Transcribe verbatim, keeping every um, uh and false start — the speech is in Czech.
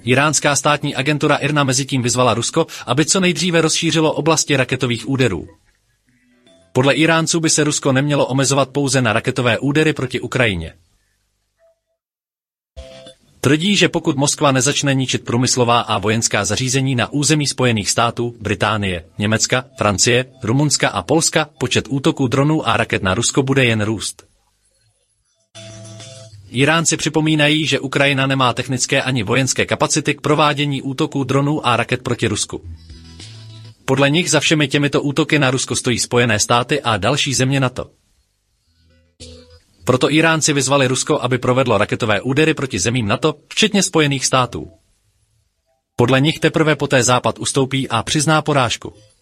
Iránská státní agentura I R N A mezitím vyzvala Rusko, aby co nejdříve rozšířilo oblasti raketových úderů. Podle Iránců by se Rusko nemělo omezovat pouze na raketové údery proti Ukrajině. Tvrdí, že pokud Moskva nezačne ničit průmyslová a vojenská zařízení na území Spojených států, Británie, Německa, Francie, Rumunska a Polska, počet útoků dronů a raket na Rusko bude jen růst. Iránci připomínají, že Ukrajina nemá technické ani vojenské kapacity k provádění útoků dronů a raket proti Rusku. Podle nich za všemi těmito útoky na Rusko stojí Spojené státy a další země NATO. Proto Iránci vyzvali Rusko, aby provedlo raketové údery proti zemím NATO, včetně Spojených států. Podle nich teprve poté Západ ustoupí a přizná porážku.